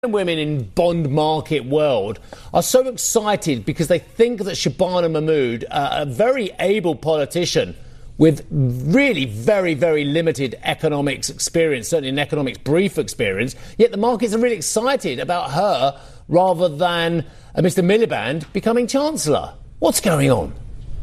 Women in bond market world are so excited because they think that Shabana Mahmood, a very able politician with really very, very limited economics experience, certainly an economics brief experience, yet the markets are really excited about her rather than Mr. Miliband becoming Chancellor. What's going on?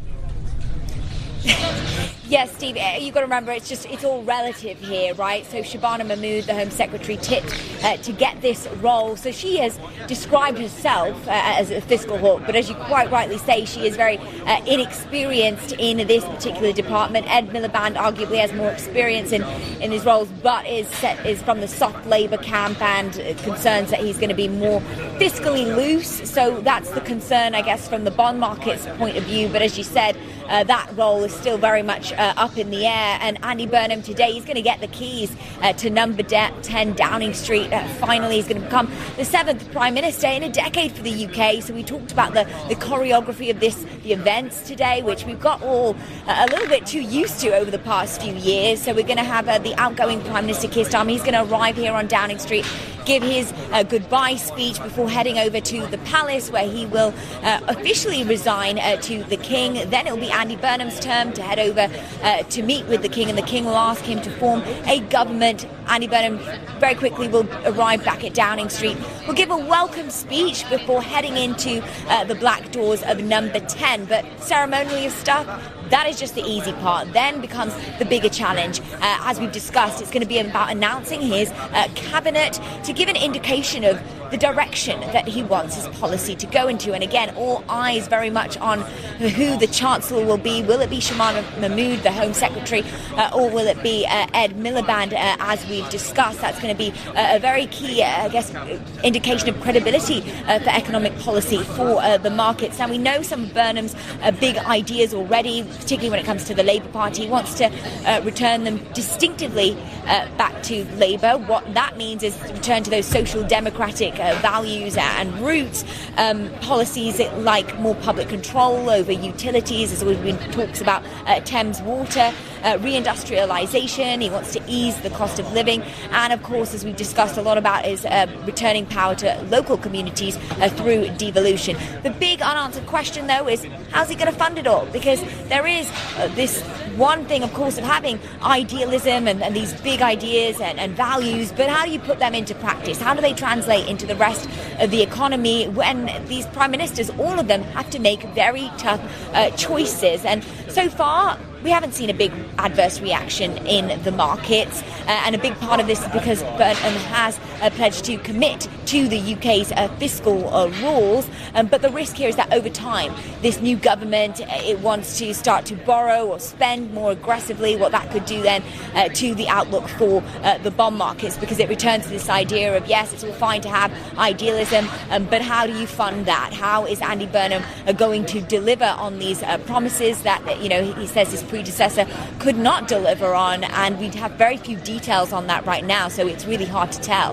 Yes, Steve, you've got to remember it's all relative here, right? So Shabana Mahmood, the Home Secretary, tipped to get this role. So she has described herself as a fiscal hawk, but as you quite rightly say, she is very inexperienced in this particular department. Ed Miliband arguably has more experience in his roles, but is from the soft Labour camp and concerns that he's going to be more fiscally loose. So that's the concern, I guess, from the bond market's point of view. But as you said, that role is still very much up in the air, and Andy Burnham today, he's going to get the keys to number 10 Downing Street. Finally, he's going to become the 7th Prime Minister in a decade for the UK. So we talked about the choreography of the events today, which we've got all a little bit too used to over the past few years. So we're going to have the outgoing Prime Minister Keir Starmer. He's going to arrive here on Downing Street, give his goodbye speech before heading over to the palace, where he will officially resign to the King. Then it will be Andy Burnham's turn to head over to meet with the King, and the King will ask him to form a government. Andy Burnham very quickly will arrive back at Downing Street, will give a welcome speech before heading into the black doors of number 10. But ceremonial stuff, that is just the easy part. Then becomes the bigger challenge. As we've discussed, it's going to be about announcing his cabinet to give an indication of the direction that he wants his policy to go into. And again, all eyes very much on who the Chancellor will be. Will it be Shabana Mahmood, the Home Secretary, or will it be Ed Miliband, as we've discussed? That's going to be a very key, indication of credibility for economic policy for the markets. Now, we know some of Burnham's big ideas already, particularly when it comes to the Labour Party. He wants to return them distinctively back to Labour. What that means is return to those social democratic values and roots, policies like more public control over utilities, as we've been talks about Thames Water, reindustrialisation. He wants to ease the cost of living, and of course, as we've discussed a lot about, is returning power to local communities through devolution. The big unanswered question, though, is how's he going to fund it all? Because there is this one thing, of course, of having idealism and these big ideas and values, but how do you put them into practice? How do they translate into the rest of the economy when these prime ministers, all of them, have to make very tough choices? And so far, we haven't seen a big adverse reaction in the markets, and a big part of this is because Burnham has pledged to commit to the UK's fiscal rules. But the risk here is that over time, this new government, it wants to start to borrow or spend more aggressively. What that could do then to the outlook for the bond markets, because it returns to this idea of, yes, it's all fine to have idealism, but how do you fund that? How is Andy Burnham going to deliver on these promises that, he says his predecessor could not deliver on? And we have very few details on that right now, so it's really hard to tell.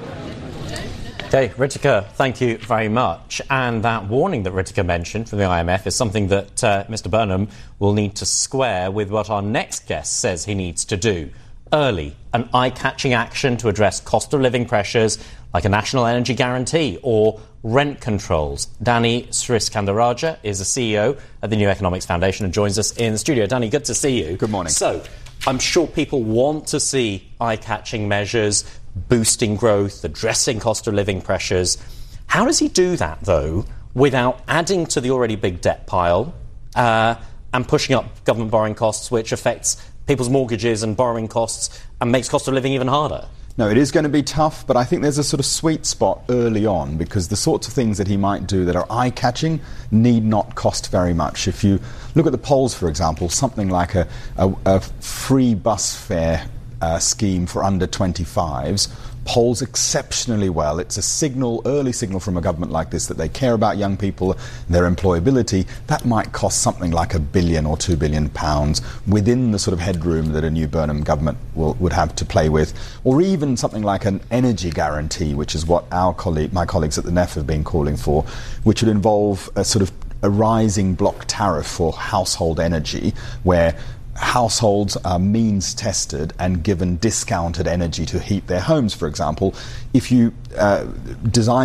Okay, Ritika, thank you very much. And that warning that Ritika mentioned from the IMF is something that Mr. Burnham will need to square with what our next guest says he needs to do. Early and eye-catching action to address cost of living pressures, like a national energy guarantee or rent controls. Danny Sriskandarajah is the CEO of the New Economics Foundation and joins us in the studio. Danny, good to see you. Good morning. So, I'm sure people want to see eye-catching measures, boosting growth, addressing cost of living pressures. How does he do that, though, without adding to the already big debt pile and pushing up government borrowing costs, which affects people's mortgages and borrowing costs and makes cost of living even harder? No, it is going to be tough, but I think there's a sort of sweet spot early on, because the sorts of things that he might do that are eye-catching need not cost very much. If you look at the polls, for example, something like a free bus fare scheme for under 25s polls exceptionally well. It's a early signal from a government like this that they care about young people, their employability. That might cost something like £1 billion or £2 billion within the sort of headroom that a new Burnham government would have to play with. Or even something like an energy guarantee, which is what my colleagues at the NEF have been calling for, which would involve a rising block tariff for household energy, where households are means tested and given discounted energy to heat their homes, for example, if you design